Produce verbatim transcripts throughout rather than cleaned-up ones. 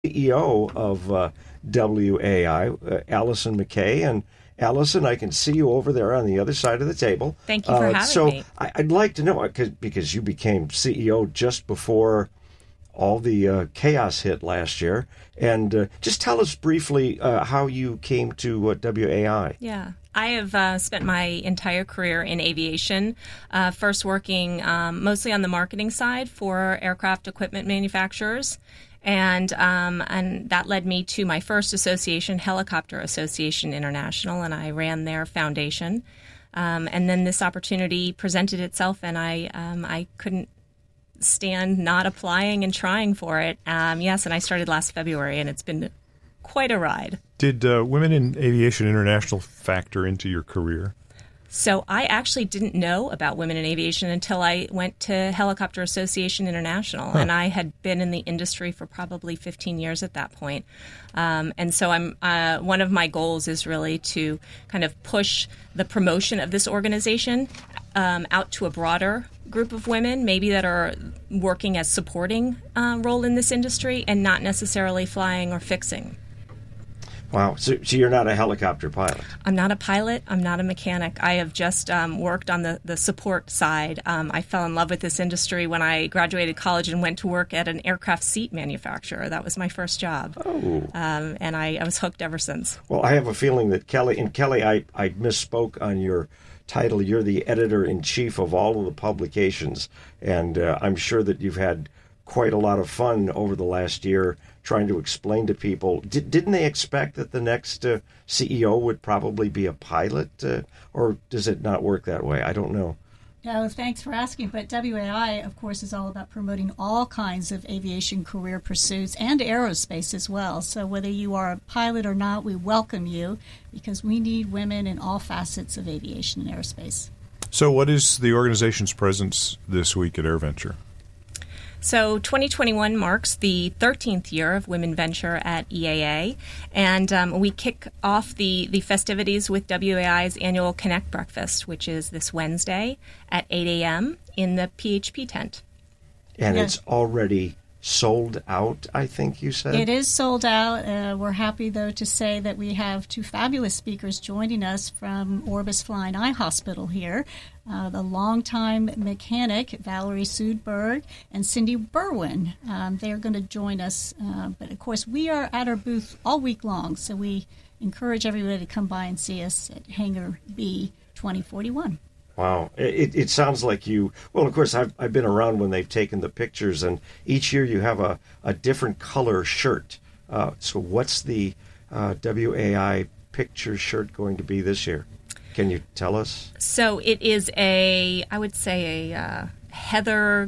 C E O of uh, W A I, uh, Allison McKay. And Allison, I can see you over there on the other side of the table. Thank you for uh, having so me. So I'd like to know, cause, because you became C E O just before all the uh, chaos hit last year. And uh, just tell us briefly uh, how you came to uh, W A I. Yeah. I have uh, spent my entire career in aviation, uh, first working um, mostly on the marketing side for aircraft equipment manufacturers. And um, and that led me to my first association, Helicopter Association International, and I ran their foundation. Um, and then this opportunity presented itself, and I um, I couldn't stand not applying and trying for it. Um, yes, and I started last February, and it's been quite a ride. Did uh, Women in Aviation International factor into your career? So I actually didn't know about Women in Aviation until I went to Helicopter Association International, huh. and I had been in the industry for probably fifteen years at that point. Um, and so I'm uh, one of my goals is really to kind of push the promotion of this organization um, out to a broader group of women, maybe that are working as supporting uh, role in this industry and not necessarily flying or fixing. Wow. So, so you're not a helicopter pilot? I'm not a pilot. I'm not a mechanic. I have just um, worked on the, the support side. Um, I fell in love with this industry when I graduated college and went to work at an aircraft seat manufacturer. That was my first job. Oh. Um, and I, I was hooked ever since. Well, I have a feeling that Kelly, and Kelly, I, I misspoke on your title. You're the editor-in-chief of all of the publications, and uh, I'm sure that you've had quite a lot of fun over the last year trying to explain to people. Did, didn't they expect that the next uh, C E O would probably be a pilot, uh, or does it not work that way? I don't know. No, thanks for asking. But W A I, of course, is all about promoting all kinds of aviation career pursuits and aerospace as well. So whether you are a pilot or not, we welcome you because we need women in all facets of aviation and aerospace. So what is the organization's presence this week at AirVenture? So twenty twenty-one marks the thirteenth year of Women Venture at E A A, and um, we kick off the, the festivities with W A I's annual Connect Breakfast, which is this Wednesday at eight a.m. in the P H P tent. And yeah. It's already sold out, I think you said? It is sold out. Uh, we're happy, though, to say that we have two fabulous speakers joining us from Orbis Flying Eye Hospital here. Uh, the longtime mechanic, Valerie Sudberg, and Cindy Berwin. Um, they're going to join us. Uh, but, of course, we are at our booth all week long, so we encourage everybody to come by and see us at Hangar B twenty forty-one. Wow. It, it sounds like you, well, of course, I've, I've been around when they've taken the pictures, and each year you have a, a different color shirt. Uh, so what's the uh, W A I picture shirt going to be this year? Can you tell us? So it is a, I would say a uh, heather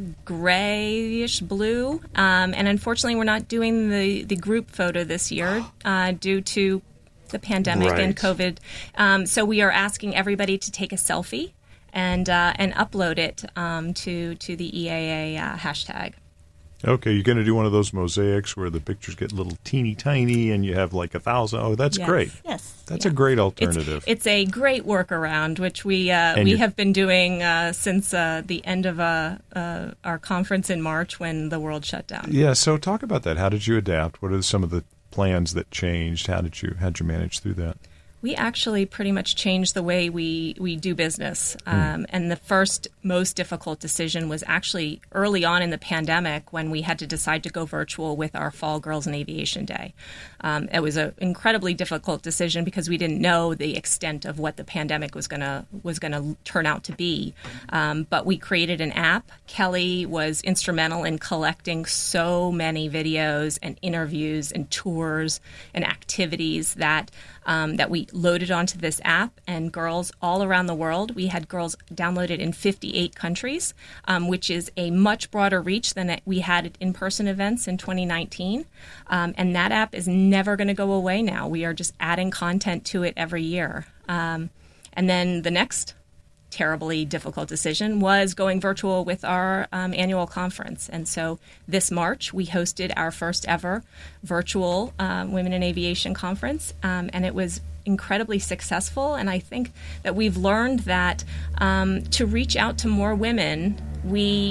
grayish blue. Um, and unfortunately, we're not doing the, the group photo this year uh, due to the pandemic right. and COVID. Um, so we are asking everybody to take a selfie and uh, and upload it um, to, to the E A A uh, hashtag. Okay, you're going to do one of those mosaics where the pictures get little teeny tiny and you have like a thousand. Oh, that's yes. great. Yes. That's yeah. a great alternative. It's, it's a great workaround, which we uh, we have been doing uh, since uh, the end of uh, uh, our conference in March when the world shut down. Yeah, so talk about that. How did you adapt? What are some of the plans that changed? How did you how did you manage through that? We actually pretty much changed the way we, we do business. Um, mm. And the first most difficult decision was actually early on in the pandemic when we had to decide to go virtual with our Fall Girls in Aviation Day. Um, it was an incredibly difficult decision because we didn't know the extent of what the pandemic was gonna was gonna turn out to be. Um, but we created an app. Kelly was instrumental in collecting so many videos and interviews and tours and activities that um, that we loaded onto this app, and girls all around the world. We had girls downloaded in fifty-eight countries, um, which is a much broader reach than we had at in-person events in twenty nineteen. Um, and that app is never going to go away now. We are just adding content to it every year. Um, and then the next terribly difficult decision was going virtual with our um, annual conference. And so this March, we hosted our first ever virtual um, Women in Aviation conference, um, and it was incredibly successful. And I think that we've learned that um, to reach out to more women, we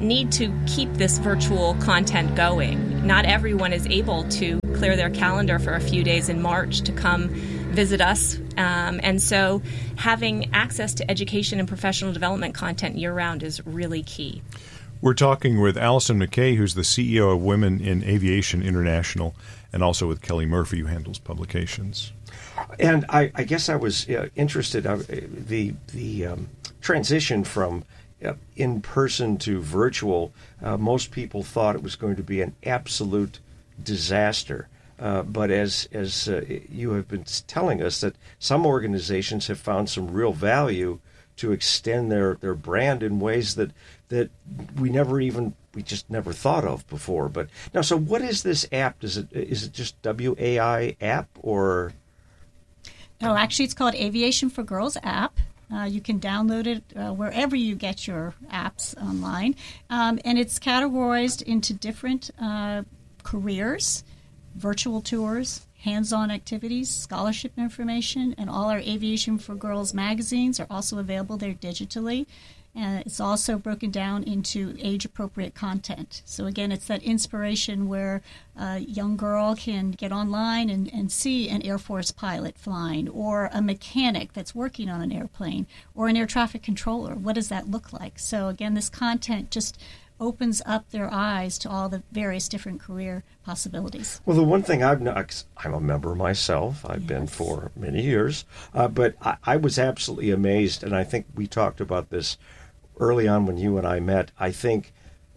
need to keep this virtual content going. Not everyone is able to clear their calendar for a few days in March to come visit us. Um, and so having access to education and professional development content year-round is really key. We're talking with Allison McKay, who's the C E O of Women in Aviation International, and also with Kelly Murphy, who handles publications. And I, I guess I was uh, interested uh, the the um, transition from uh, in person to virtual. Uh, most people thought it was going to be an absolute disaster. Uh, but as as uh, you have been telling us, that some organizations have found some real value to extend their, their brand in ways that that we never even we just never thought of before. But now, so what is this app? Is it is it just W A I app or? No, actually, it's called Aviation for Girls app. Uh, you can download it uh, wherever you get your apps online, um, and it's categorized into different uh, careers. Virtual tours, hands-on activities, scholarship information, and all our Aviation for Girls magazines are also available there digitally. And it's also broken down into age-appropriate content. So again, it's that inspiration where a young girl can get online and, and see an Air Force pilot flying, or a mechanic that's working on an airplane, or an air traffic controller. What does that look like? So again, this content just opens up their eyes to all the various different career possibilities. Well, the one thing I've not, I'm a member myself, I've yes. been for many years, uh, but I, I was absolutely amazed, and I think we talked about this early on when you and I met. I think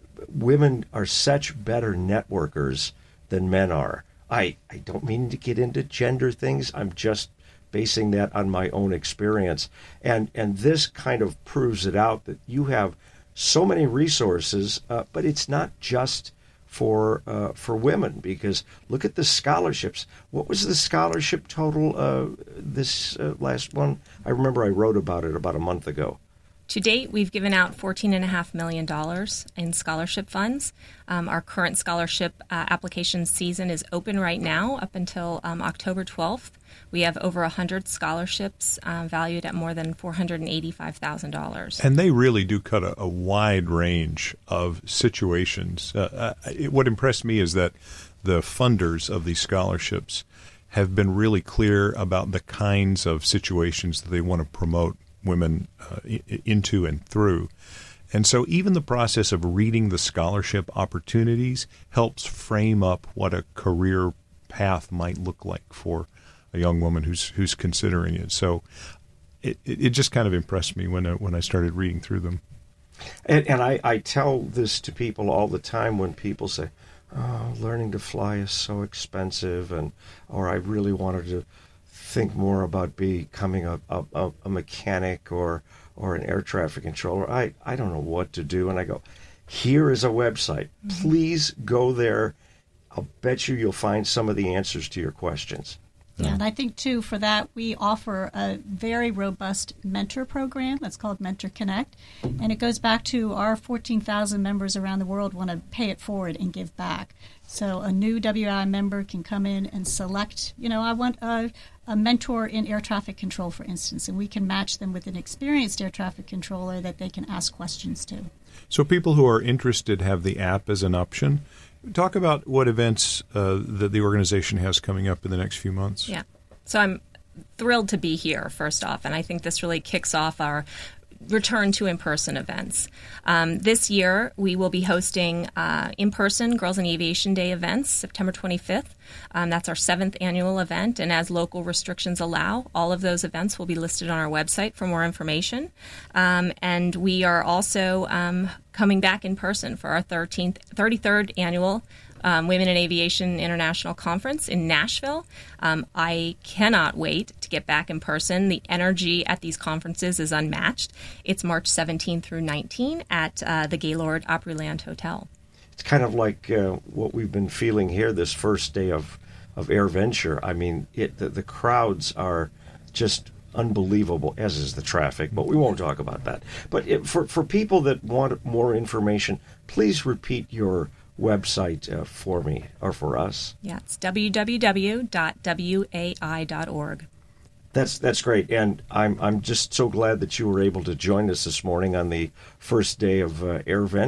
women are such better networkers than men are. I, I don't mean to get into gender things, I'm just basing that on my own experience. And, and this kind of proves it out, that you have so many resources, uh, but it's not just for uh, for women, because look at the scholarships. What was the scholarship total uh, this uh, last one? I remember I wrote about it about a month ago. To date, we've given out fourteen point five million dollars in scholarship funds. Um, our current scholarship uh, application season is open right now up until um, October twelfth. We have over one hundred scholarships uh, valued at more than four hundred eighty-five thousand dollars. And they really do cut a, a wide range of situations. Uh, uh, it, what impressed me is that the funders of these scholarships have been really clear about the kinds of situations that they want to promote women uh, into and through. And so even the process of reading the scholarship opportunities helps frame up what a career path might look like for a young woman who's who's considering it. So it, it just kind of impressed me when I, when I started reading through them. And, and I, I tell this to people all the time when people say, oh, learning to fly is so expensive, and or I really wanted to think more about becoming a, a, a mechanic or or an air traffic controller. I, I don't know what to do. And I go, here is a website. Mm-hmm. Please go there. I'll bet you you'll find some of the answers to your questions. Yeah, and I think, too, for that, we offer a very robust mentor program that's called Mentor Connect. And it goes back to our fourteen thousand members around the world want to pay it forward and give back. So a new W I member can come in and select, you know, I want a, a mentor in air traffic control, for instance, and we can match them with an experienced air traffic controller that they can ask questions to. So people who are interested have the app as an option. Talk about what events uh, that the organization has coming up in the next few months. Yeah. So I'm thrilled to be here, first off, and I think this really kicks off our return to in-person events. Um, this year, we will be hosting uh, in-person Girls in Aviation Day events, September twenty-fifth. Um, that's our seventh annual event, and as local restrictions allow, all of those events will be listed on our website for more information. Um, and we are also um, coming back in person for our thirteenth, thirty-third annual Um, Women in Aviation International Conference in Nashville. Um, I cannot wait to get back in person. The energy at these conferences is unmatched. It's March seventeenth through nineteenth at uh, the Gaylord Opryland Hotel. It's kind of like uh, what we've been feeling here this first day of, of AirVenture. I mean, it, the, the crowds are just unbelievable, as is the traffic, but we won't talk about that. But it, for, for people that want more information, please repeat your website uh, for me or for us. Yeah, it's w w w dot w a i dot org. That's that's great, and I'm I'm just so glad that you were able to join us this morning on the first day of uh, AirVenture.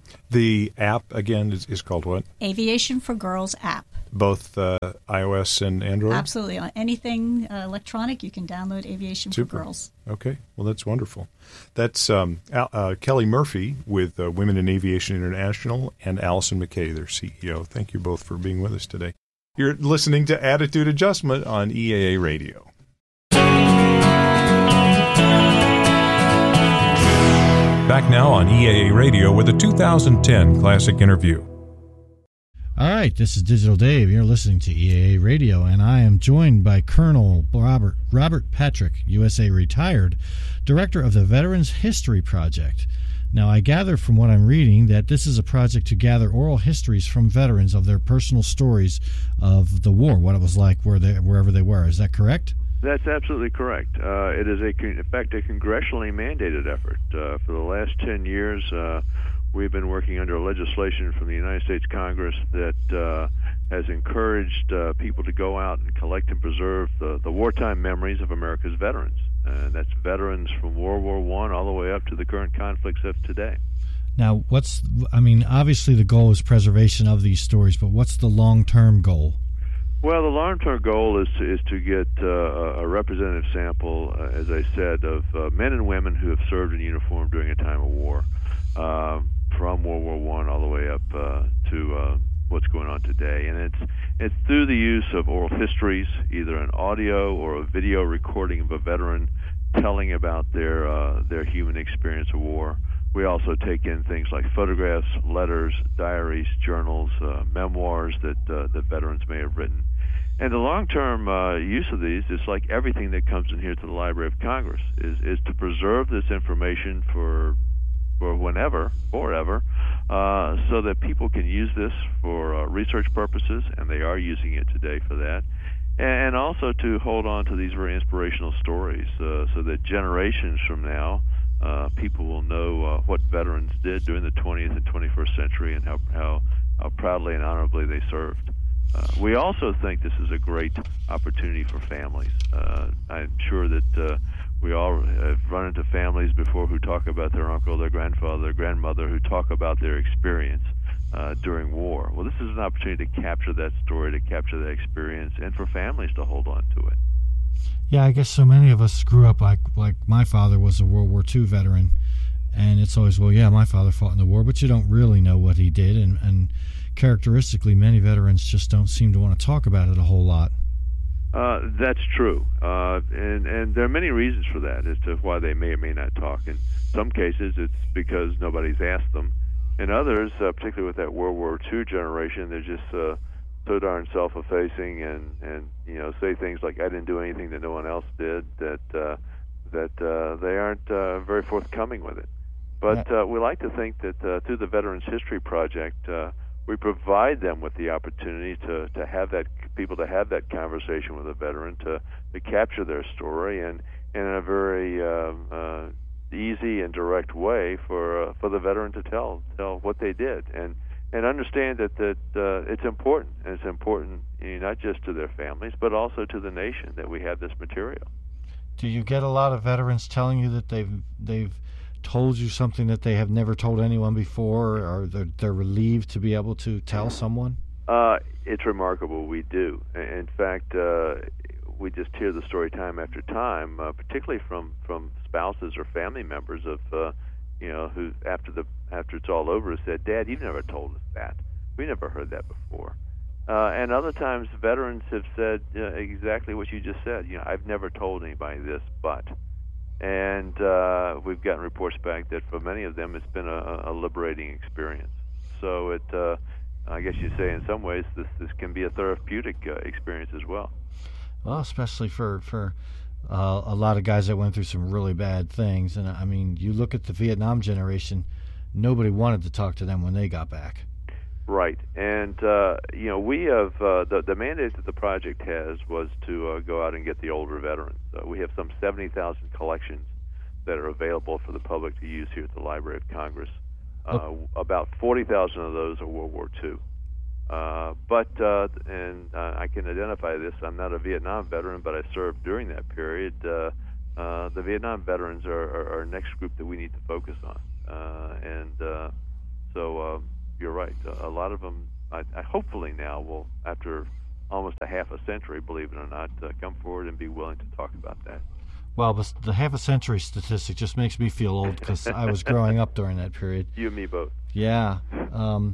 The app, again, is, is called what? Aviation for Girls app. Both uh, iOS and Android? Absolutely. On anything uh, electronic, you can download Aviation Super. for Girls. Okay. Well, that's wonderful. That's um, Al- uh, Kelly Murphy with uh, Women in Aviation International and Allison McKay, their C E O. Thank you both for being with us today. You're listening to Attitude Adjustment on E A A Radio. Back now on E A A Radio with a two thousand ten Classic Interview. All right, this is Digital Dave. You're listening to E A A Radio, and I am joined by Colonel Robert Robert Patrick, U S A retired, Director of the Veterans History Project. Now, I gather from what I'm reading that this is a project to gather oral histories from veterans of their personal stories of the war, what it was like where they, wherever they were. Is that correct? That's absolutely correct. Uh, it is, a, in fact, a congressionally mandated effort. Uh, for the last ten years, uh, we've been working under legislation from the United States Congress that uh, has encouraged uh, people to go out and collect and preserve the, the wartime memories of America's veterans. And that's veterans from World War One all the way up to the current conflicts of today. Now, what's, I mean, obviously the goal is preservation of these stories, but what's the long-term goal? Well, the long-term goal is to, is to get uh, a representative sample, uh, as I said, of uh, men and women who have served in uniform during a time of war, uh, from World War One all the way up uh, to uh, what's going on today. And it's it's through the use of oral histories, either an audio or a video recording of a veteran telling about their uh, their human experience of war. We also take in things like photographs, letters, diaries, journals, uh, memoirs that uh, that veterans may have written. And the long-term uh, use of these is like everything that comes in here to the Library of Congress, is, is to preserve this information for for whenever, forever, uh, so that people can use this for uh, research purposes, and they are using it today for that. And also to hold on to these very inspirational stories uh, so that generations from now, Uh, people will know uh, what veterans did during the twentieth and twenty-first century and how, how, how proudly and honorably they served. Uh, we also think this is a great opportunity for families. Uh, I'm sure that uh, we all have run into families before who talk about their uncle, their grandfather, their grandmother, who talk about their experience uh, during war. Well, this is an opportunity to capture that story, to capture that experience, and for families to hold on to it. Yeah, I guess so many of us grew up like like my father was a World War Two veteran, and it's always, well, yeah, my father fought in the war, but you don't really know what he did, and, and characteristically, many veterans just don't seem to want to talk about it a whole lot. Uh, that's true, uh, and and there are many reasons for that as to why they may or may not talk. In some cases, it's because nobody's asked them. In others, uh, particularly with that World War Two generation, they're just uh, so darn self-effacing and, and you know say things like, "I didn't do anything that no one else did," that uh, that uh, they aren't uh, very forthcoming with it. But uh, we like to think that uh, through the Veterans History Project, uh, we provide them with the opportunity to, to have that people to have that conversation with a veteran, to, to capture their story, and, and in a very uh, uh, easy and direct way for uh, for the veteran to tell tell what they did, and and understand that that uh, it's important, and it's important, you know, not just to their families but also to the nation that we have this material. Do you get a lot of veterans telling you that they've they've told you something that they have never told anyone before, or they're, they're relieved to be able to tell someone? Uh, it's remarkable. We do. In fact, uh, we just hear the story time after time, uh, particularly from, from spouses or family members of, uh, you know, who after the after it's all over have said, "Dad, you never told us that. We never heard that before." Uh, and other times, veterans have said uh, exactly what you just said. You know, "I've never told anybody this, but." And uh, we've gotten reports back that for many of them, it's been a, a liberating experience. So it, uh, I guess you say, in some ways, this this can be a therapeutic uh, experience as well. Well, especially for for uh, a lot of guys that went through some really bad things. And I mean, you look at the Vietnam generation; nobody wanted to talk to them when they got back. Right, and uh, you know, we have uh, the the mandate that the project has was to uh, go out and get the older veterans. Uh, we have some seventy thousand collections that are available for the public to use here at the Library of Congress. Uh, oh. About forty thousand of those are World War Two. Uh, but uh, and uh, I can identify this. I'm not a Vietnam veteran, but I served during that period. Uh, uh, the Vietnam veterans are, are our next group that we need to focus on, uh, and. Uh, so uh, you're right. A, a lot of them, I, I hopefully now, will, after almost a half a century, believe it or not, uh, come forward and be willing to talk about that. Well, but the half a century statistic just makes me feel old because I was growing up during that period. You and me both. Yeah. Um,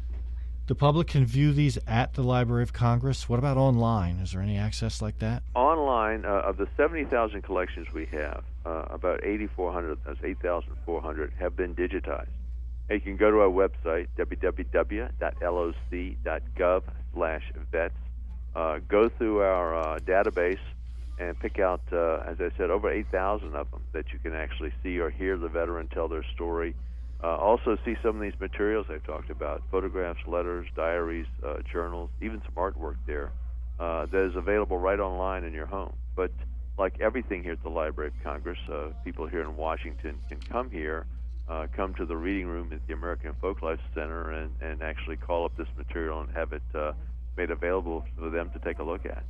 the public can view these at the Library of Congress. What about online? Is there any access like that? Online, uh, of the seventy thousand collections we have, uh, about eighty-four hundred, that's eight thousand four hundred, have been digitized. And you can go to our website, w w w dot l o c dot gov slash vets, uh, go through our uh, database, and pick out, uh, as I said, over eight thousand of them that you can actually see or hear the veteran tell their story. Uh, also see some of these materials I've talked about, photographs, letters, diaries, uh, journals, even some artwork there uh, that is available right online in your home. But like everything here at the Library of Congress, uh, people here in Washington can come here, uh, come to the reading room at the American Folklife Center and, and actually call up this material and have it uh, made available for them to take a look at.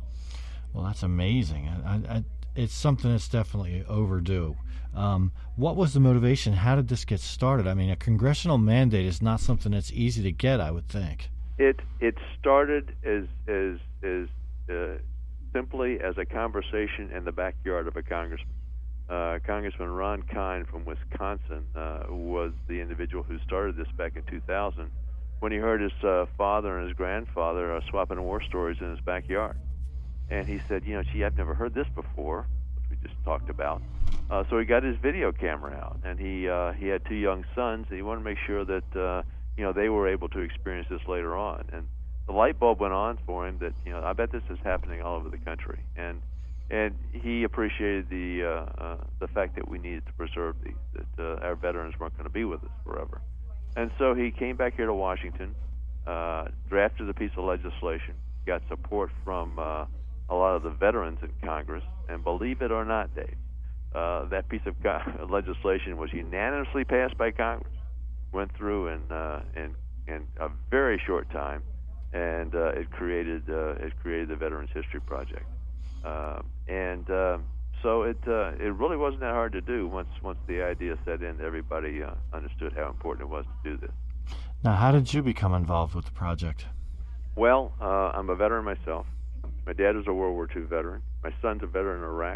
Well, that's amazing. I, I, it's something that's definitely overdue. Um, what was the motivation? How did this get started? I mean, a congressional mandate is not something that's easy to get, I would think. It it started as as as uh, simply as a conversation in the backyard of a congressman. Uh, Congressman Ron Kine from Wisconsin uh, was the individual who started this back in two thousand when he heard his uh, father and his grandfather uh, swapping war stories in his backyard. And he said, you know, gee, I've never heard this before, which we just talked about. Uh, so he got his video camera out, and he uh, he had two young sons, and he wanted to make sure that, uh, you know, they were able to experience this later on. And the light bulb went on for him that, you know, I bet this is happening all over the country. And and he appreciated the uh, uh, the fact that we needed to preserve these, that uh, our veterans weren't going to be with us forever. And so he came back here to Washington, uh, drafted a piece of legislation, got support from uh, a lot of the veterans in Congress, and believe it or not, Dave, uh, that piece of co- legislation was unanimously passed by Congress, went through in uh, in, in a very short time, and uh, it created uh, it created the Veterans History Project, uh, and uh, so it uh, it really wasn't that hard to do once once the idea set in. Everybody uh, understood how important it was to do this. Now, how did you become involved with the project? Well, uh, I'm a veteran myself. My dad was a World War Two veteran. My son's a veteran in Iraq.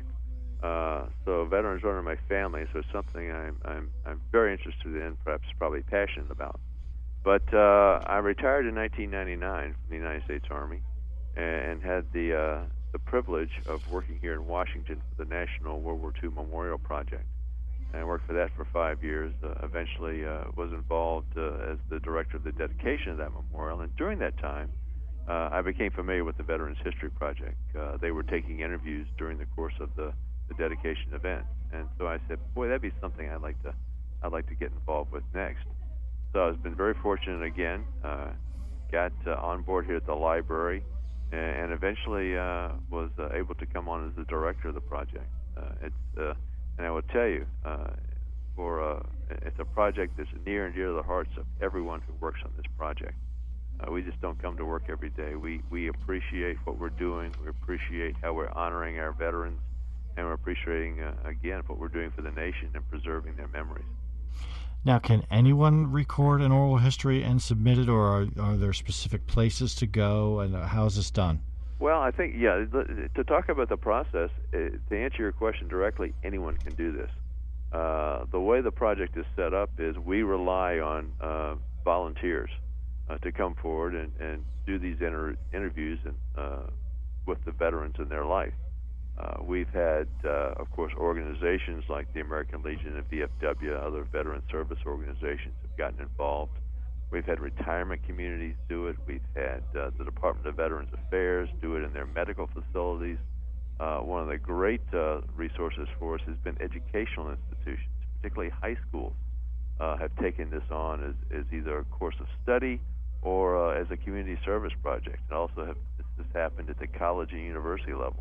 Uh, so veterans run in my family, so it's something I'm, I'm, I'm very interested in, perhaps probably passionate about. But uh, I retired in nineteen ninety-nine from the United States Army and had the, uh, the privilege of working here in Washington for the National World War Two Memorial Project. And I worked for that for five years, uh, eventually uh, was involved uh, as the director of the dedication of that memorial. And during that time, Uh, I became familiar with the Veterans History Project. Uh, they were taking interviews during the course of the, the dedication event, and so I said, "Boy, that'd be something I'd like to, I'd like to get involved with next." So I've been very fortunate again. Uh, got uh, on board here at the library, and, and eventually uh, was uh, able to come on as the director of the project. Uh, it's, uh, and I will tell you, uh, for uh, it's a project that's near and dear to the hearts of everyone who works on this project. Uh, we just don't come to work every day. We we appreciate what we're doing. We appreciate how we're honoring our veterans, and we're appreciating, uh, again, what we're doing for the nation and preserving their memories. Now, can anyone record an oral history and submit it, or are, are there specific places to go, and how is this done? Well, I think, yeah, to talk about the process, to answer your question directly, anyone can do this. Uh, the way the project is set up is we rely on uh, volunteers Uh, to come forward and, and do these inter- interviews and, uh, with the veterans in their life. Uh, we've had, uh, of course, organizations like the American Legion and V F W, other veteran service organizations have gotten involved. We've had retirement communities do it. We've had uh, the Department of Veterans Affairs do it in their medical facilities. Uh, one of the great uh, resources for us has been educational institutions, particularly high schools, uh, have taken this on as, as either a course of study or uh, as a community service project. And also have, this has happened at the college and university level.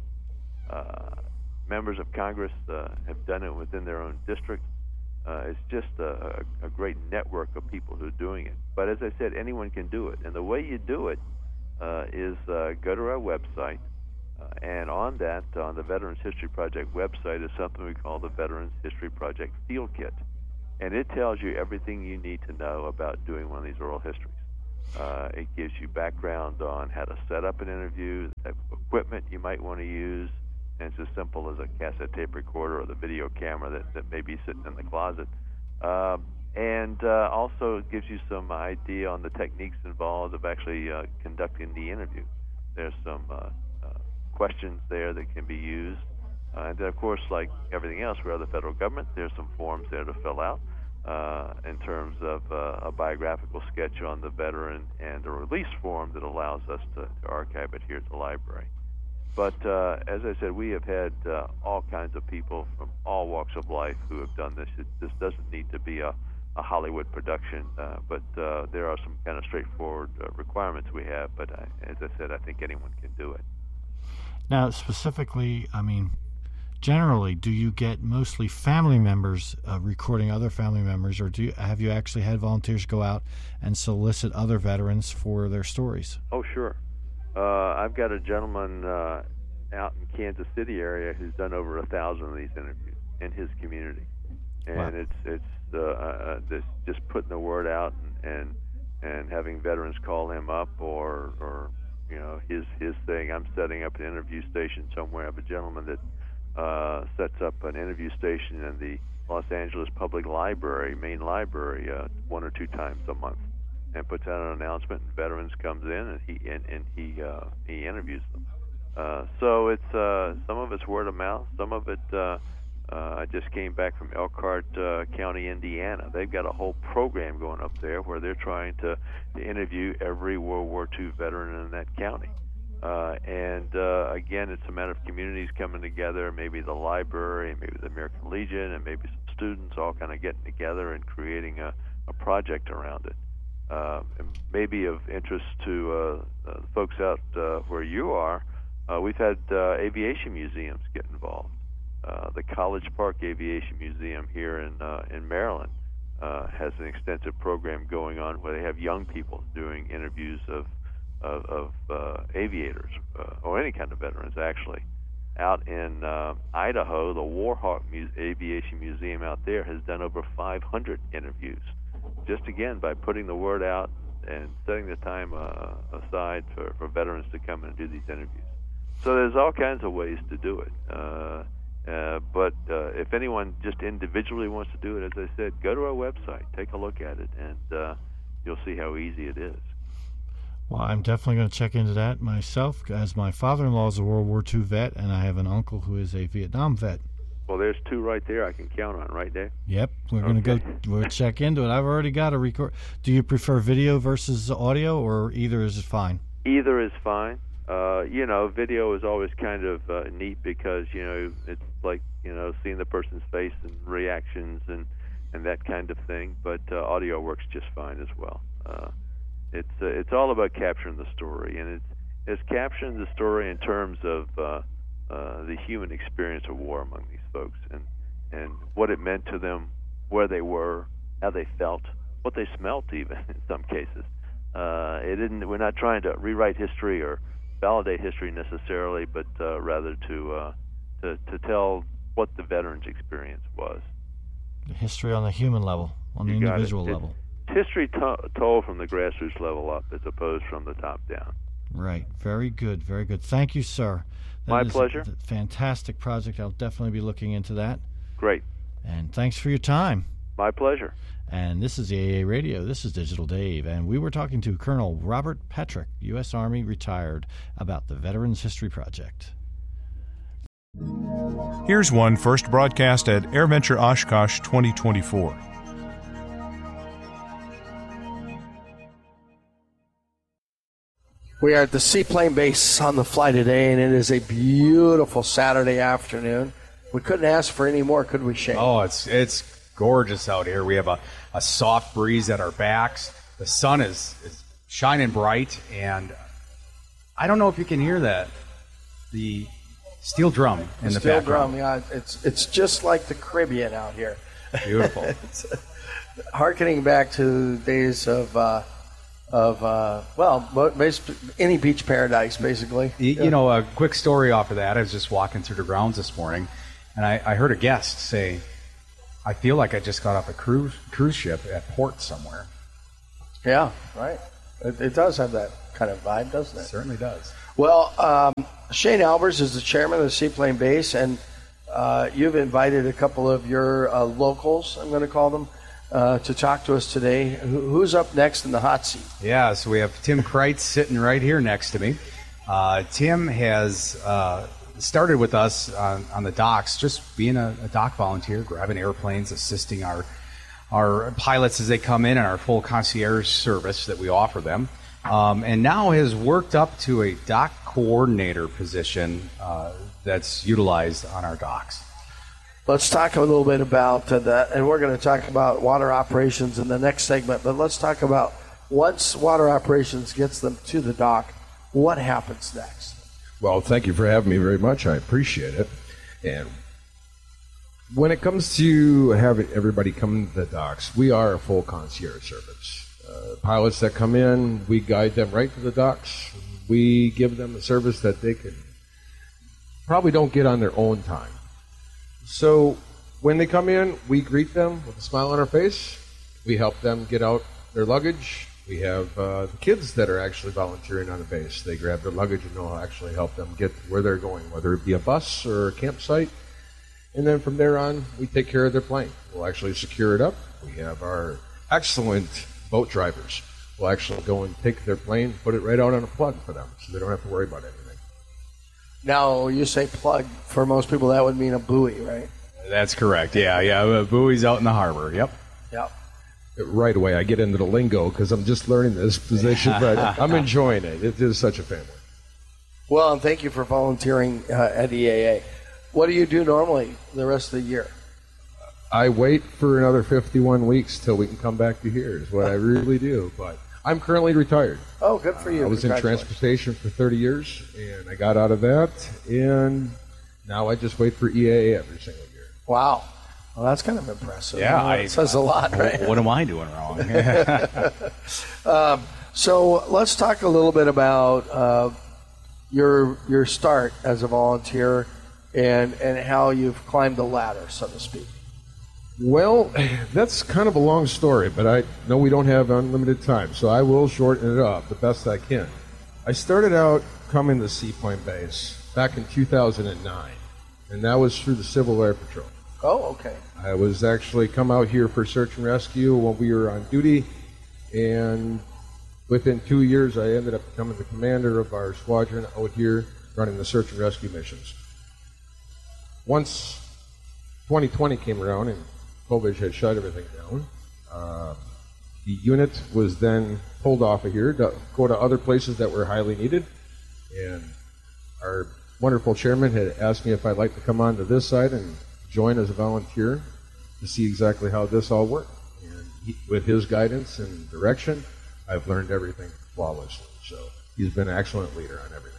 Uh, members of Congress uh, have done it within their own district. Uh, it's just a, a great network of people who are doing it. But as I said, anyone can do it. And the way you do it uh, is uh, go to our website, uh, and on that, on the Veterans History Project website, is something we call the Veterans History Project Field Kit. and it tells you everything you need to know about doing one of these oral histories. Uh, it gives you background on how to set up an interview, the type of equipment you might want to use, and it's as simple as a cassette tape recorder or the video camera that, that may be sitting in the closet. Um, and uh, also it gives you some idea on the techniques involved of actually uh, conducting the interview. There's some uh, uh, questions there that can be used. Uh, and then, of course, like everything else, we're the federal government, there's some forms there to fill out uh, in terms of uh, a biographical sketch on the veteran and a release form that allows us to, to archive it here at the library. But uh, as I said, we have had uh, all kinds of people from all walks of life who have done this. It, this doesn't need to be a, a Hollywood production, uh, but uh, there are some kind of straightforward uh, requirements we have. But I, as I said, I think anyone can do it. Now, specifically, I mean, generally, do you get mostly family members uh, recording other family members, or do you, have you actually had volunteers go out and solicit other veterans for their stories? Oh, sure. Uh, I've got a gentleman uh, out in Kansas City area who's done over a thousand of these interviews in his community, and wow. it's it's uh, uh, this, just putting the word out and, and and having veterans call him up, or or you know his his thing. I'm setting up an interview station somewhere. I have a gentleman that uh, sets up an interview station in the Los Angeles Public Library, main library, uh, one or two times a month, and puts out an announcement, and veterans comes in and he and, and he uh, he interviews them. Uh, so it's uh, some of it's word of mouth, some of it. Uh, uh, I just came back from Elkhart uh, County, Indiana. They've got a whole program going up there where they're trying to, to interview every World War Two veteran in that county. Uh, and uh, again, it's a matter of communities coming together, maybe the library, maybe the American Legion, and maybe some students all kind of getting together and creating a, a project around it. Uh, maybe of interest to uh, uh, the folks out uh, where you are, uh, we've had uh, aviation museums get involved. Uh, the College Park Aviation Museum here in uh, in Maryland uh, has an extensive program going on where they have young people doing interviews of of, of uh, aviators uh, or any kind of veterans, actually. Out in uh, Idaho, the Warhawk Mu- Aviation Museum out there has done over five hundred interviews, just again by putting the word out and setting the time uh, aside for, for veterans to come and do these interviews. So there's all kinds of ways to do it. Uh, uh, but uh, if anyone just individually wants to do it, as I said, go to our website, take a look at it, and uh, you'll see how easy it is. Well, I'm definitely going to check into that myself, as my father-in-law is a World War Two vet, and I have an uncle who is a Vietnam vet. Well, there's two right there I can count on, right, Dave? Yep, we're going to okay. go we'll check into it. I've already got a record. Do you prefer video versus audio, or either is it fine? Either is fine. Uh, you know, video is always kind of uh, neat because, you know, it's like, you know, seeing the person's face and reactions and, and that kind of thing. But uh, audio works just fine as well. Uh, it's uh, it's all about capturing the story, and it's, it's capturing the story in terms of uh, uh, the human experience of war among these folks, and, and what it meant to them, where they were, how they felt, what they smelt even in some cases. Uh, it didn't. We're not trying to rewrite history or validate history necessarily, but uh, rather to, uh, to to tell what the veteran's experience was. The history on the human level, on you the individual it. level. It's history to- told from the grassroots level up as opposed from the top down. Right. Very good. Very good. Thank you, sir. That My is pleasure. A fantastic project. I'll definitely be looking into that. Great. And thanks for your time. My pleasure. And this is the A A Radio. This is Digital Dave. And we were talking to Colonel Robert Patrick, U S Army retired, about the Veterans History Project. Here's one first broadcast at AirVenture Oshkosh twenty twenty-four. We are at the Seaplane Base on the fly today, and it is a beautiful Saturday afternoon. We couldn't ask for any more, could we, Shane? Oh, it's it's gorgeous out here. We have a, a soft breeze at our backs. The sun is, is shining bright, and I don't know if you can hear that. The steel drum in the, the steel background. drum, yeah. It's, it's just like the Caribbean out here. Beautiful. It's, uh, hearkening back to the days of... Uh, Of, uh, well, any beach paradise, basically. You, you know, a quick story off of that. I was just walking through the grounds this morning, and I, I heard a guest say, I feel like I just got off a cruise cruise ship at port somewhere. Yeah, right. It, it does have that kind of vibe, doesn't it? It certainly does. Well, um, Shane Albers is the chairman of the Seaplane Base, and uh, you've invited a couple of your uh, locals, I'm going to call them, uh, to talk to us today. Who, who's up next in the hot seat? Yeah, so we have Tim Kreitz sitting right here next to me. Uh, Tim has uh, started with us on, on the docks, just being a, a dock volunteer, grabbing airplanes, assisting our our pilots as they come in, and our full concierge service that we offer them. Um, and now has worked up to a dock coordinator position uh, that's utilized on our docks. Let's talk a little bit about uh, that, and we're going to talk about water operations in the next segment, but let's talk about once water operations gets them to the dock, what happens next? Well, thank you for having me very much. I appreciate it. And when it comes to having everybody come to the docks, we are a full concierge service. Uh, pilots that come in, we guide them right to the docks. We give them a service that they can probably don't get on their own time. So when they come in, we greet them with a smile on our face. We help them get out their luggage. We have uh, the kids that are actually volunteering on the base. They grab their luggage and we'll actually help them get where they're going, whether it be a bus or a campsite. And then from there on, we take care of their plane. We'll actually secure it up. We have our excellent boat drivers. We'll actually go and take their plane, put it right out on a plug for them, so they don't have to worry about anything. Now, you say plug. For most people, that would mean a buoy, right? That's correct. Yeah, yeah. A buoy's out in the harbor. Yep. Yep. Right away, I get into the lingo because I'm just learning this position, but I'm enjoying it. It is such a family. Well, and thank you for volunteering uh, at E A A. What do you do normally the rest of the year? I wait for another fifty-one weeks till we can come back to here is what I really do. But I'm currently retired. Oh, good for you. Uh, I was in transportation for thirty years, and I got out of that, and now I just wait for E A A every single year. Wow. Well, that's kind of impressive. Yeah. You know, it says a lot, right? What am I doing wrong? um, so let's talk a little bit about uh, your your start as a volunteer and, and how you've climbed the ladder, so to speak. Well, that's kind of a long story, but I know we don't have unlimited time, so I will shorten it up the best I can. I started out coming to Seaplane Base back in two thousand nine, and that was through the Civil Air Patrol. Oh, okay. I was actually come out here for search and rescue when we were on duty, and within two years I ended up becoming the commander of our squadron out here running the search and rescue missions. Once twenty twenty came around and COVID had shut everything down, uh, the unit was then pulled off of here to go to other places that were highly needed, and our wonderful chairman had asked me if I'd like to come on to this side and join as a volunteer to see exactly how this all worked. And he, with his guidance and direction, I've learned everything flawlessly. So he's been an excellent leader on everything.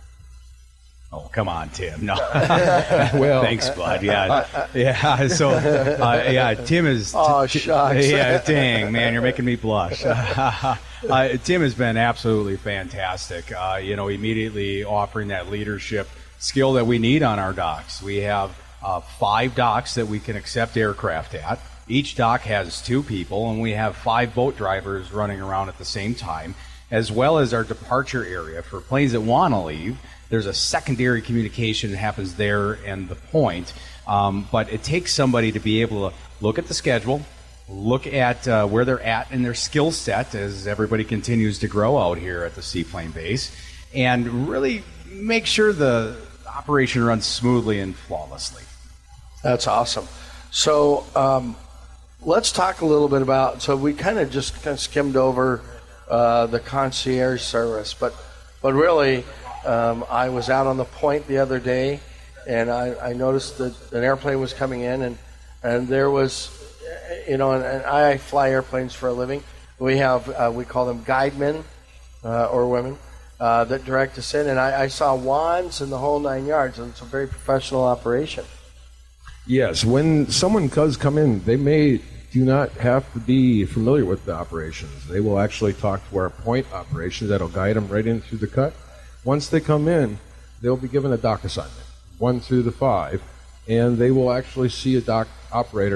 Oh, come on, Tim. No. Well, thanks, bud. Yeah, yeah. So, uh, yeah, Tim is. T- oh, shucks. Yeah, dang, man, you're making me blush. uh, Tim has been absolutely fantastic. Uh, you know, immediately offering that leadership skill that we need on our docks. We have uh, five docks that we can accept aircraft at. Each dock has two people, and we have five boat drivers running around at the same time, as well as our departure area for planes that want to leave. There's a secondary communication that happens there and the point, um, but it takes somebody to be able to look at the schedule, look at uh, where they're at in their skill set as everybody continues to grow out here at the Seaplane Base, and really make sure the operation runs smoothly and flawlessly. That's awesome. So um, let's talk a little bit about, so we kind of just kind of skimmed over uh, the concierge service, but but really, Um, I was out on the point the other day, and I, I noticed that an airplane was coming in, and, and there was, you know, and, and I fly airplanes for a living. We have, uh, we call them guidemen uh, or women uh, that direct us in, and I, I saw wands and the whole nine yards, and it's a very professional operation. Yes, when someone does come in, they may do not have to be familiar with the operations. They will actually talk to our point operations that'll guide them right in through the cut. Once they come in, they'll be given a dock assignment, one through the five, and they will actually see a dock operator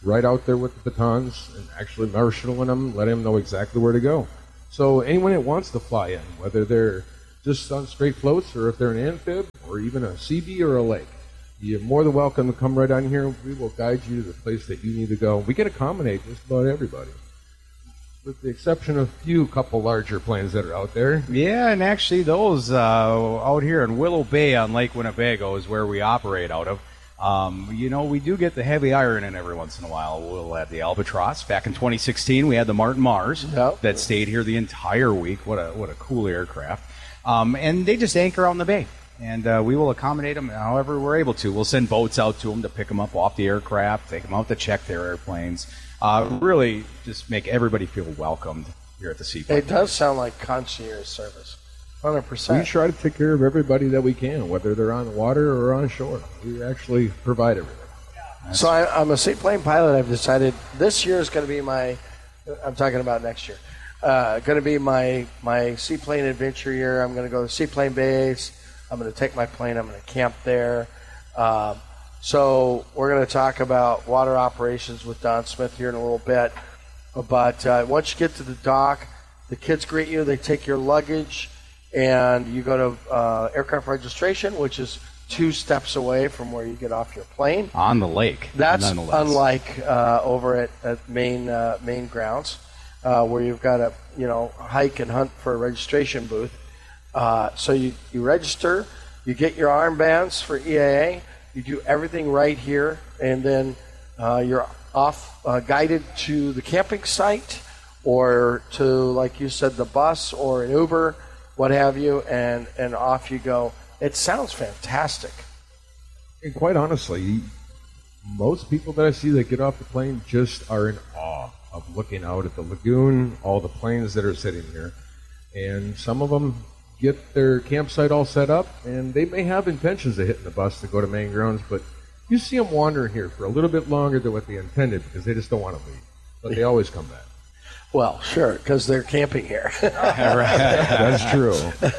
right out there with the batons and actually marshaling them, letting them know exactly where to go. So anyone that wants to fly in, whether they're just on straight floats or if they're an amphib or even a C B or a lake, you're more than welcome to come right on here. We will guide you to the place that you need to go. We can accommodate just about everybody, with the exception of a few couple larger planes that are out there. Yeah, and actually those uh, out here in Willow Bay on Lake Winnebago is where we operate out of. Um, you know, we do get the heavy iron in every once in a while. We'll have the Albatross. Back in twenty sixteen, we had the Martin Mars Yep. that stayed here the entire week. What a what a cool aircraft. Um, and they just anchor out in the bay. And uh, we will accommodate them however we're able to. We'll send boats out to them to pick them up off the aircraft, take them out to check their airplanes. Uh, really just make everybody feel welcomed here at the Seaplane. It does sound like concierge service, one hundred We percent. try to take care of everybody that we can, whether they're on the water or on shore. We actually provide everything. So I, I'm a seaplane pilot. I've decided this year is going to be my, I'm talking about next year, uh, going to be my, my seaplane adventure year. I'm going to go to seaplane base. I'm going to take my plane. I'm going to camp there. Um, so we're going to talk about water operations with Don Smith here in a little bit. But uh, once you get to the dock, the kids greet you. They take your luggage, and you go to uh, aircraft registration, which is two steps away from where you get off your plane. On the lake. That's nonetheless. unlike uh, over at, at main uh, main grounds, uh, where you've got to you know hike and hunt for a registration booth. Uh, so you, you register, you get your armbands for E A A, you do everything right here, and then uh, you're off uh, guided to the camping site or to, like you said, the bus or an Uber, what have you, and, and off you go. It sounds fantastic. And quite honestly, most people that I see that get off the plane just are in awe of looking out at the lagoon, all the planes that are sitting here. And some of them get their campsite all set up, and they may have intentions of hitting the bus to go to main grounds, but you see them wandering here for a little bit longer than what they intended because they just don't want to leave. But they always come back. Well, sure, because they're camping here. That's true.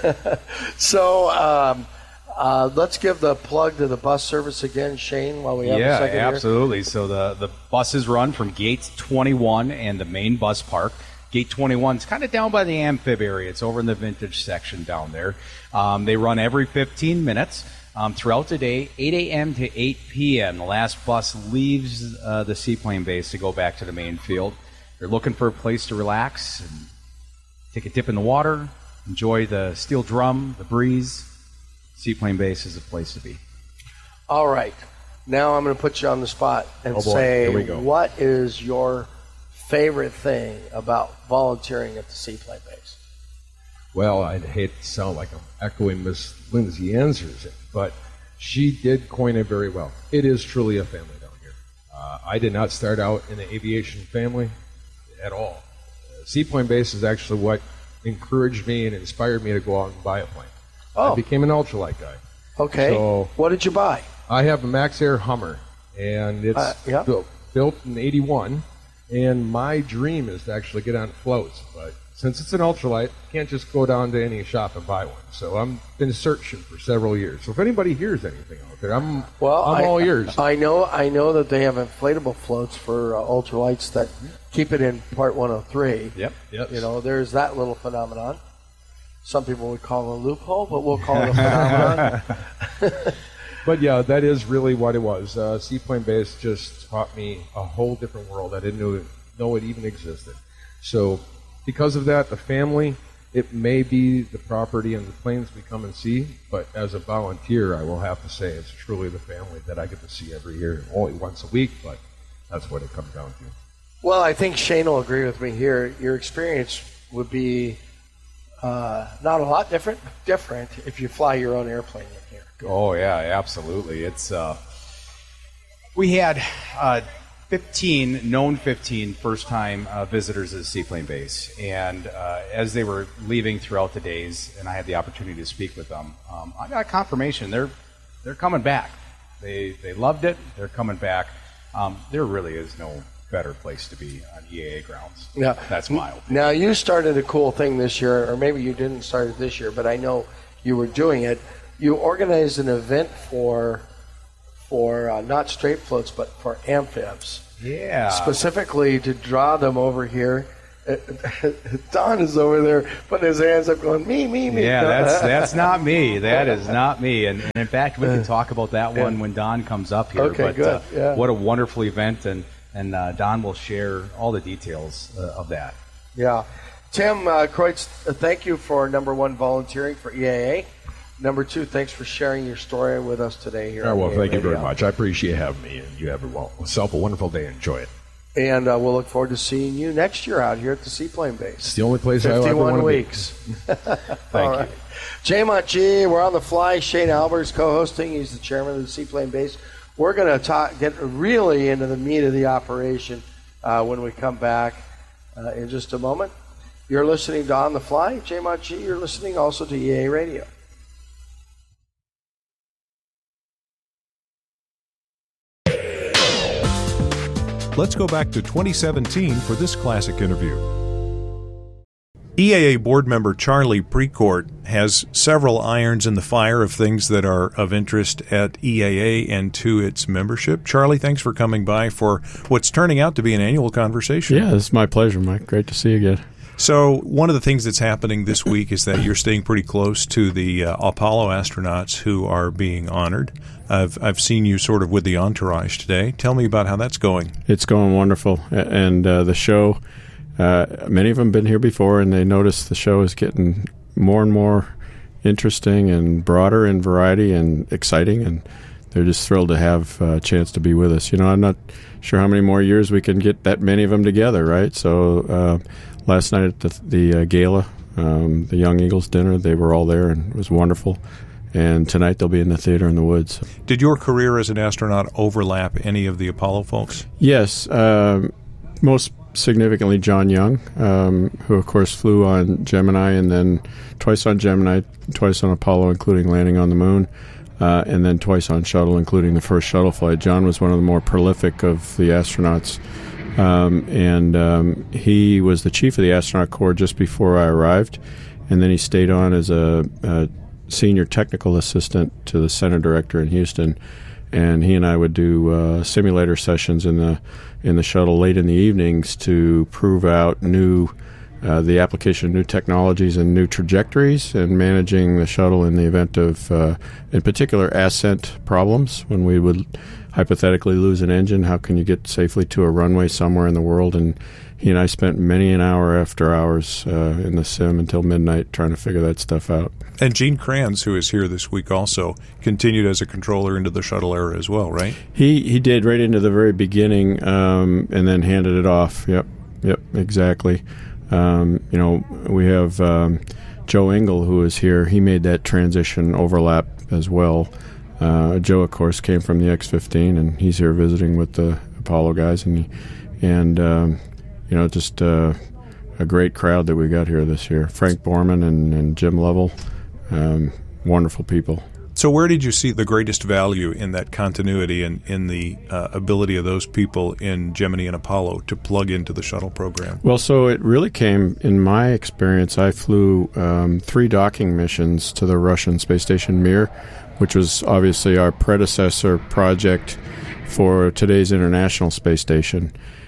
So um, uh, let's give the plug to the bus service again, Shane, while we have yeah, a second here. absolutely. So the, the buses run from Gate twenty-one and the main bus park. Gate twenty-one is kind of down by the amphib area. It's over in the vintage section down there. Um, they run every fifteen minutes um, throughout the day, eight a.m. to eight p.m. The last bus leaves uh, the seaplane base to go back to the main field. They're looking for a place to relax and take a dip in the water, enjoy the steel drum, the breeze. Seaplane base is a place to be. All right. Now I'm going to put you on the spot and Oh, boy. say, Here we go. what is your favorite thing about volunteering at the seaplane base? Well, I'd hate to sound like I'm echoing Miss Lindsay answers, but she did coin it very well. It is truly a family down here. Uh, I did not start out in the aviation family at all. Uh, Seaplane base is actually what encouraged me and inspired me to go out and buy a plane. Oh. I became an ultralight guy. Okay. So- what did you buy? I have a Max Air Hummer, and it's Uh, yeah. built, built in eighty-one, and my dream is to actually get on floats, but since it's an ultralight, I can't just go down to any shop and buy one. So I've been searching for several years. So if anybody hears anything out there, I'm, Well, I'm I, all ears. I know I know that they have inflatable floats for uh, ultralights that keep it in Part one oh three. Yep. Yes. You know, there's that little phenomenon. Some people would call it a loophole, but we'll call it a phenomenon. But yeah, that is really what it was. Uh, Seaplane base just taught me a whole different world. I didn't know it, know it even existed. So because of that, the family, it may be the property and the planes we come and see, but as a volunteer, I will have to say it's truly the family that I get to see every year, only once a week, but that's what it comes down to. Well, I think Shane will agree with me here. Your experience would be uh, not a lot different, different if you fly your own airplane in here. Oh yeah, absolutely. It's uh, we had uh, fifteen known fifteen first time uh, visitors at the seaplane base, and uh, as they were leaving throughout the days, and I had the opportunity to speak with them, um, I got confirmation they're they're coming back. They they loved it. They're coming back. Um, there really is no better place to be on E A A grounds. Yeah. That's my opinion. Now, you started a cool thing this year, or maybe you didn't start it this year, but I know you were doing it. You organized an event for for uh, not straight floats, but for amphibs. Yeah. Specifically to draw them over here. Don is over there putting his hands up going, me, me, me. Yeah, that's that's not me. That is not me. And, and in fact, we can talk about that one when Don comes up here. Okay, but, good. Uh, yeah. What a wonderful event, and, and uh, Don will share all the details uh, of that. Yeah. Tim uh, Kreutz, uh, thank you for, number one, volunteering for E A A. Number two, thanks for sharing your story with us today here. Oh, well, on thank E A you very Radio. much. I appreciate having me, and you have yourself a wonderful day. Enjoy it. And uh, we'll look forward to seeing you next year out here at the Seaplane Base. It's the only place I ever fifty-one want to weeks. Thank All you. right. J-Mont G, we're on the fly. Shane Albert's co-hosting. He's the chairman of the Seaplane Base. We're going to talk, get really into the meat of the operation uh, when we come back uh, in just a moment. You're listening to On the Fly. J-Mont G, you're listening also to E A Radio. Let's go back to twenty seventeen for this classic interview. E A A board member Charlie Precourt has several irons in the fire of things that are of interest at E A A and to its membership. Charlie, thanks for coming by for what's turning out to be an annual conversation. Yeah, it's my pleasure, Mike. Great to see you again. So one of the things that's happening this week is that you're staying pretty close to the uh, Apollo astronauts who are being honored. I've I've seen you sort of with the entourage today. Tell me about how that's going. It's going wonderful. And uh, the show, uh, many of them have been here before, and they notice the show is getting more and more interesting and broader in variety and exciting, and they're just thrilled to have a chance to be with us. You know, I'm not sure how many more years we can get that many of them together, right? So uh, last night at the, the uh, gala, um, the Young Eagles dinner, they were all there, and it was wonderful. And tonight they'll be in the theater in the woods. Did your career as an astronaut overlap any of the Apollo folks? Yes, um, most significantly John Young, um, who of course flew on Gemini and then twice on Gemini, twice on Apollo, including landing on the moon, uh, and then twice on shuttle, including the first shuttle flight. John was one of the more prolific of the astronauts, um, and um, he was the chief of the astronaut corps just before I arrived, and then he stayed on as a, a senior technical assistant to the center director in Houston, and he and I would do uh, simulator sessions in the in the shuttle late in the evenings to prove out new uh, the application of new technologies and new trajectories, and managing the shuttle in the event of, uh, in particular, ascent problems. When we would hypothetically lose an engine, how can you get safely to a runway somewhere in the world? And he and I spent many an hour after hours uh, in the sim until midnight trying to figure that stuff out. And Gene Kranz, who is here this week also, continued as a controller into the shuttle era as well, right? He he did right into the very beginning, um, and then handed it off. Yep, yep, exactly. Um, you know, we have um, Joe Engel, who is here. He made that transition overlap as well. Uh, Joe, of course, came from the X fifteen, and he's here visiting with the Apollo guys, and he, and um, you know, just uh, a great crowd that we got here this year. Frank Borman and, and Jim Lovell, um, wonderful people. So where did you see the greatest value in that continuity and in the uh, ability of those people in Gemini and Apollo to plug into the shuttle program? Well, so it really came, in my experience, I flew um, three docking missions to the Russian space station Mir, which was obviously our predecessor project for today's International Space Station.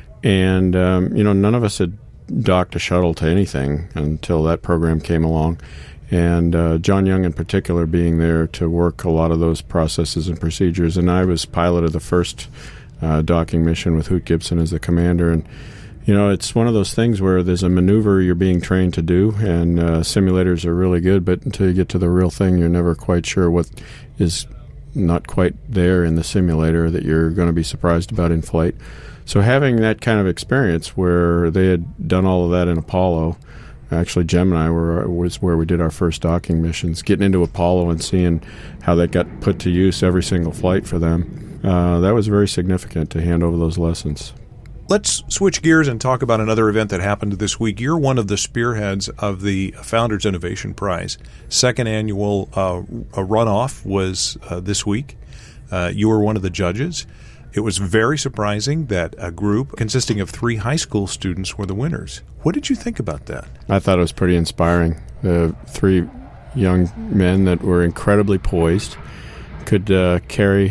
And, um, you know, none of us had docked a shuttle to anything until that program came along. And uh, John Young in particular being there to work a lot of those processes and procedures. And I was pilot of the first uh, docking mission with Hoot Gibson as the commander. And, you know, it's one of those things where there's a maneuver you're being trained to do, and uh, simulators are really good, but until you get to the real thing, you're never quite sure what is not quite there in the simulator that you're going to be surprised about in flight. So having that kind of experience where they had done all of that in Apollo, actually Gemini were, was where we did our first docking missions, getting into Apollo and seeing how that got put to use every single flight for them, uh, that was very significant to hand over those lessons. Let's switch gears and talk about another event that happened this week. You're one of the spearheads of the Founders Innovation Prize. Second annual uh, a runoff was uh, this week. Uh, you were one of the judges. It was very surprising that a group consisting of three high school students were the winners. What did you think about that? I thought it was pretty inspiring. The three young men that were incredibly poised, could uh, carry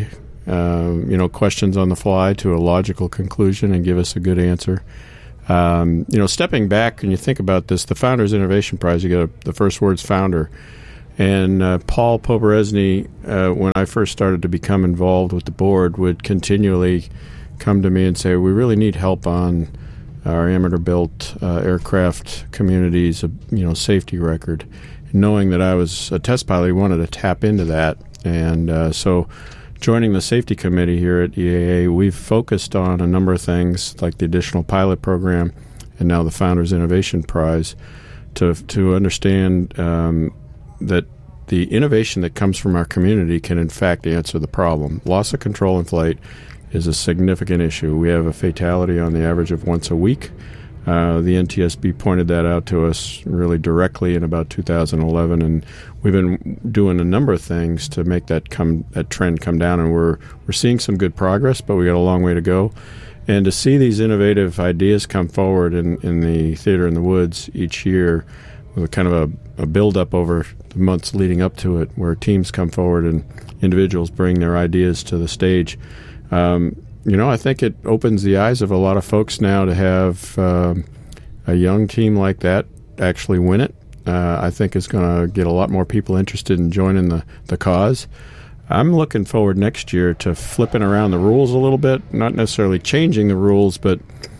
um, you know, questions on the fly to a logical conclusion and give us a good answer. Um, you know, stepping back, when you think about this, the Founders Innovation Prize, you get a, the first word's founder. And uh, Paul Poberezny, uh, when I first started to become involved with the board, would continually come to me and say, we really need help on our amateur-built uh, aircraft community's, uh, you know, safety record. Knowing that I was a test pilot, he wanted to tap into that. And uh, so joining the safety committee here at E A A, we've focused on a number of things like the additional pilot program and now the Founders Innovation Prize to, to understand um, that the innovation that comes from our community can in fact answer the problem. Loss of control in flight is a significant issue. We have a fatality on the average of once a week. Uh, the N T S B pointed that out to us really directly in about two thousand eleven, and we've been doing a number of things to make that come that trend come down, and we're we're seeing some good progress, but we got a long way to go. And to see these innovative ideas come forward in, in the Theater in the Woods each year, with kind of a, a build-up over the months leading up to it, where teams come forward and individuals bring their ideas to the stage. Um, you know, I think it opens the eyes of a lot of folks now to have um, a young team like that actually win it. Uh, I think is going to get a lot more people interested in joining the, the cause. I'm looking forward next year to flipping around the rules a little bit, not necessarily changing the rules, but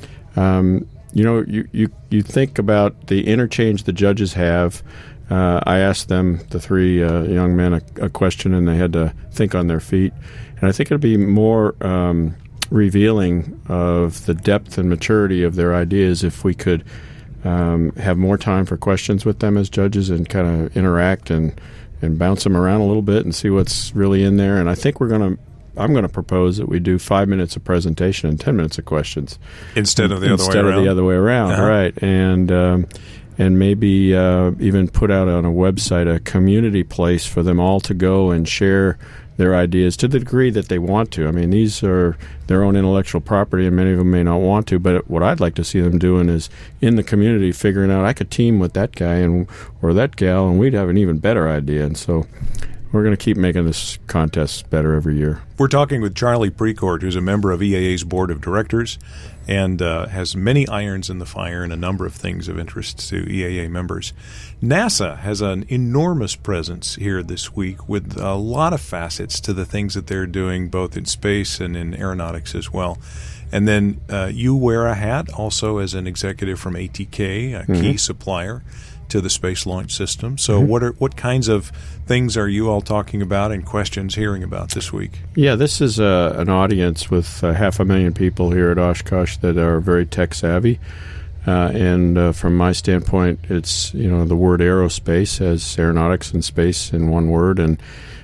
um, you know, you, you, you think about the interchange the judges have. Uh, I asked them, the three uh, young men, a, a question, and they had to think on their feet. And I think it'll be more um, revealing of the depth and maturity of their ideas if we could um, have more time for questions with them as judges and kind of interact and, and bounce them around a little bit and see what's really in there. And I think we're going to I'm going to propose that we do five minutes of presentation and ten minutes of questions instead of the instead other way of around. the other way around, uh-huh. right? And um, and maybe uh, even put out on a website a community place for them all to go and share their ideas to the degree that they want to. I mean, these are their own intellectual property, and many of them may not want to. But what I'd like to see them doing is in the community figuring out I could team with that guy and or that gal, and we'd have an even better idea. And so we're going to keep making this contest better every year. We're talking with Charlie Precourt, who's a member of E A A's board of directors and uh, has many irons in the fire and a number of things of interest to E A A members. NASA has an enormous presence here this week with a lot of facets to the things that they're doing, both in space and in aeronautics as well. And then uh, you wear a hat also as an executive from A T K, a mm-hmm. key supplier to the Space Launch System. So mm-hmm. what are what kinds of things are you all talking about and questions hearing about this week? Yeah, this is uh, an audience with uh, half a million people here at Oshkosh that are very tech savvy. Uh, and uh, from my standpoint, it's, you know, the word aerospace as aeronautics and space in one word. And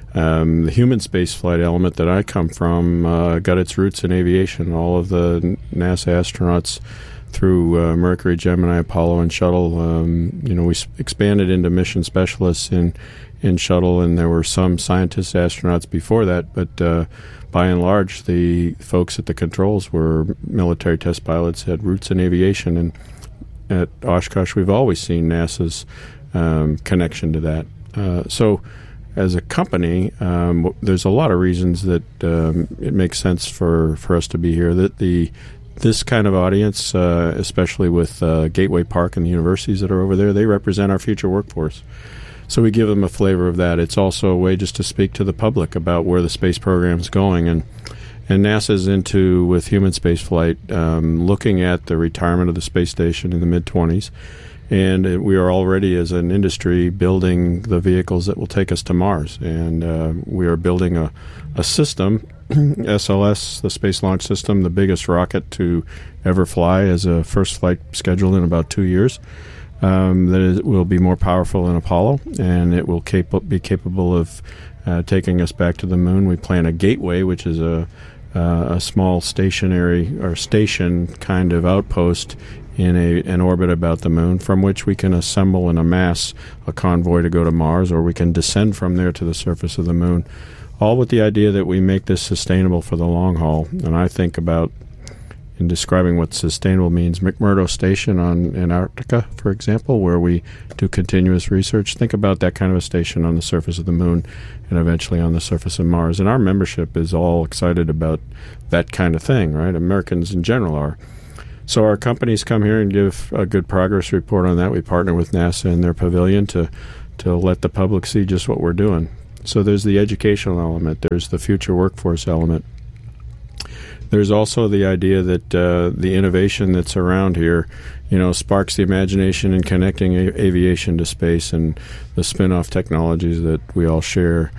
um, the human space flight element that I come from uh, got its roots in aviation. All of the NASA astronauts through uh, Mercury, Gemini, Apollo, and Shuttle. Um, you know, we s- expanded into mission specialists in, in Shuttle, and there were some scientists, astronauts before that, but uh, by and large, the folks at the controls were military test pilots, had roots in aviation, and at Oshkosh, we've always seen NASA's um, connection to that. Uh, so as a company, um, there's a lot of reasons that um, it makes sense for, for us to be here. That the This kind of audience, uh, especially with uh, Gateway Park and the universities that are over there, they represent our future workforce. So we give them a flavor of that. It's also a way just to speak to the public about where the space program is going. And, and NASA's into, with human space flight, um, looking at the retirement of the space station in the mid-twenties. And uh, we are already, as an industry, building the vehicles that will take us to Mars. And uh, we are building a, a system, S L S, the Space Launch System, the biggest rocket to ever fly, as a first flight scheduled in about two years. Um, that is, will be more powerful than Apollo, and it will cap- be capable of uh, taking us back to the moon. We plan a Gateway, which is a, uh, a small stationary or station kind of outpost in a, an orbit about the moon, from which we can assemble and amass a convoy to go to Mars, or we can descend from there to the surface of the moon, all with the idea that we make this sustainable for the long haul. And I think about in describing what sustainable means. McMurdo Station on Antarctica, for example, where we do continuous research. Think about that kind of a station on the surface of the moon and eventually on the surface of Mars. And our membership is all excited about that kind of thing, right? Americans in general are. So our companies come here and give a good progress report on that. We partner with NASA in their pavilion to, to let the public see just what we're doing. So there's the educational element. There's the future workforce element. There's also the idea that uh, the innovation that's around here, you know, sparks the imagination in connecting a- aviation to space and the spin-off technologies that we all share.